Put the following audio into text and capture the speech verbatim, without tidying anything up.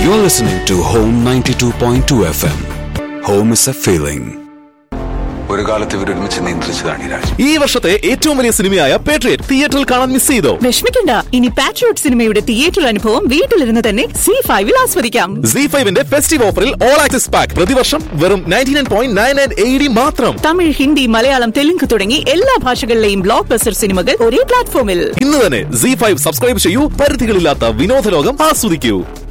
You're listening to Home ninety-two point two F M. Home is a feeling. ഒരു കാലത്ത് ഇവരൊരുമിച്ച് നിയന്ത്രിച്ചതാണ് രാജ്. ഈ വർഷത്തെ ഏറ്റവും വലിയ സിനിമയായ പാട്രിയറ്റ് തിയേറ്ററിൽ കാണാൻ മിസ് ചെയ്തോ? വിഷമിക്കണ്ട, ഇനി പാട്രിയറ്റ് സിനിമയുടെ തിയേറ്റർ അനുഭവം വീട്ടിലിരുന്ന് തന്നെ സി ഫൈവിൽ ആസ്വദിക്കാം. സി ഫൈവിന്റെ ഫെസ്റ്റീവ് ഓഫറിൽ ഓൾ ആക്സസ് പാക്ക് പ്രതിവർഷം വെറും ninety nine point nine nine A D മാത്രം. തമിഴ്, ഹിന്ദി, മലയാളം, തെലുങ്ക് തുടങ്ങി എല്ലാ ഭാഷകളിലെയും ബ്ലോക്ക് ബസ്റ്റർ സിനിമകൾ ഒരേ പ്ലാറ്റ്ഫോമിൽ. ഇന്ന് തന്നെ സി ഫൈവ് സബ്സ്ക്രൈബ് ചെയ്യൂ. പരിധികളില്ലാത്ത വിനോദ ലോകം ആസ്വദിക്കൂ.